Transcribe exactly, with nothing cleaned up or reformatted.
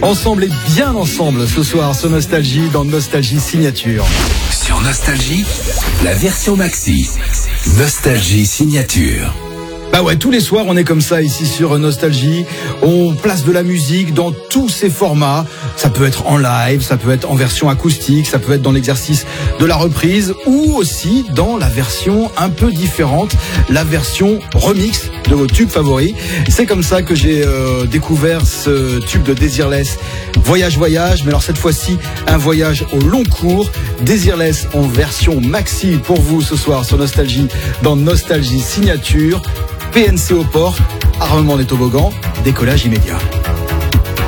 Ensemble et bien ensemble ce soir sur Nostalgie dans Nostalgie Signature. Sur Nostalgie, la version maxi. Nostalgie Signature. Bah ouais, tous les soirs on est comme ça ici sur Nostalgie. On place de la musique dans tous ses formats. Ça peut être en live, ça peut être en version acoustique, ça peut être dans l'exercice de la reprise ou aussi dans la version un peu différente, la version remix de vos tubes favoris. C'est comme ça que j'ai euh, découvert ce tube de Desireless, Voyage Voyage, mais alors cette fois-ci un voyage au long cours. Desireless en version maxi pour vous ce soir sur Nostalgie dans Nostalgie Signature. P N C aux portes, armement des toboggans, décollage immédiat.